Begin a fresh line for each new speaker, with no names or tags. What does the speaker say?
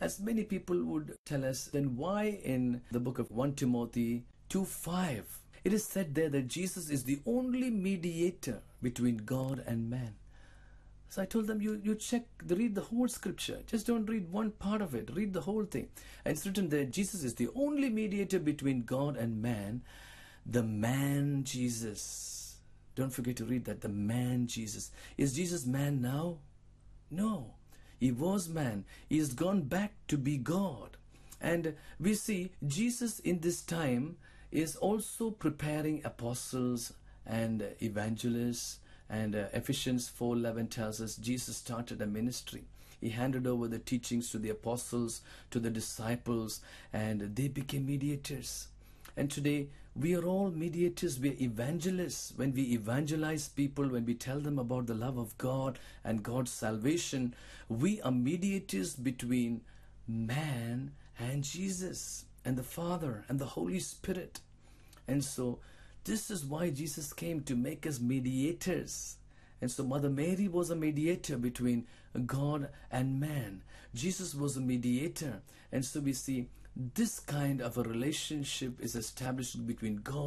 As many people would tell us, then why in the book of 1 Timothy 2:5, it is said there that Jesus is the only mediator between God and man. So I told them, you read the whole scripture. Just don't read one part of it. Read the whole thing. And it's written there, Jesus is the only mediator between God and man, the man Jesus. Don't forget to read that, the man Jesus. Is Jesus man now? No. He was man. He has gone back to be God. And we see Jesus in this time is also preparing apostles and evangelists. And Ephesians 4:11 tells us Jesus started a ministry. He handed over the teachings to the apostles, to the disciples, and they became mediators. And today, we are all mediators, we are evangelists. When we evangelize people, when we tell them about the love of God and God's salvation, we are mediators between man and Jesus and the Father and the Holy Spirit. And so, this is why Jesus came, to make us mediators. And so Mother Mary was a mediator between God and man. Jesus was a mediator. And so we see this kind of a relationship is established between God